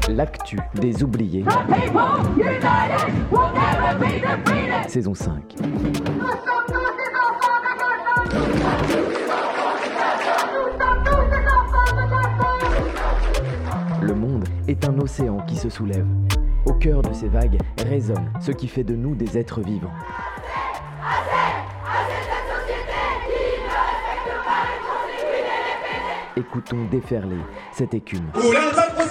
L'actu des oubliés. Saison 5. Le monde est un océan qui se soulève. Au cœur de ces vagues résonne ce qui fait de nous des êtres vivants. Écoutons déferler cette écume.